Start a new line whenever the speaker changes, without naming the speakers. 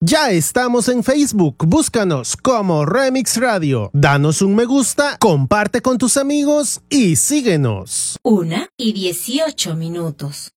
Ya estamos en Facebook, búscanos como Remix Radio. Danos un me gusta, comparte con tus amigos y síguenos.
1:18.